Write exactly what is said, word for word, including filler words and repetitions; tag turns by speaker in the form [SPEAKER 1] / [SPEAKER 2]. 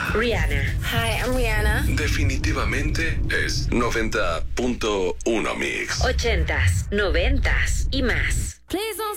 [SPEAKER 1] Rihanna.
[SPEAKER 2] Hi, I'm Rihanna.
[SPEAKER 3] Definitivamente es noventa punto uno Mix.
[SPEAKER 1] Ochentas, noventas y más.